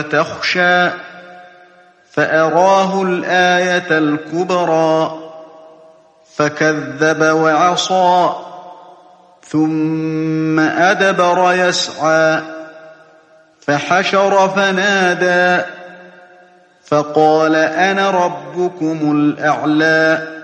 تخشى فأراه الآية الكبرى فكذب وعصى ثم أدبر يسعى فحشر فنادى فقال أنا ربكم الأعلى